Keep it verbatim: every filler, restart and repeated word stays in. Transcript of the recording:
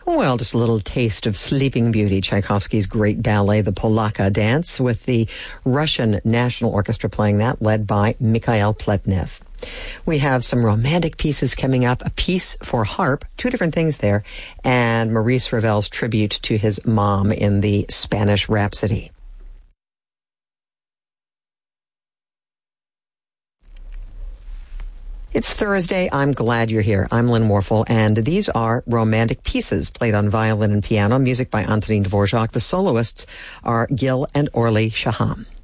Well, just a little taste of Sleeping Beauty, Tchaikovsky's great ballet, the Polaka Dance, with the Russian National Orchestra playing that, led by Mikhail Pletnev. We have some romantic pieces coming up, a piece for harp, two different things there, and Maurice Ravel's tribute to his mom in the Spanish Rhapsody. It's Thursday. I'm glad you're here. I'm Lynn Warfel, and these are romantic pieces played on violin and piano, music by Antonin Dvorak. The soloists are Gil and Orly Shaham.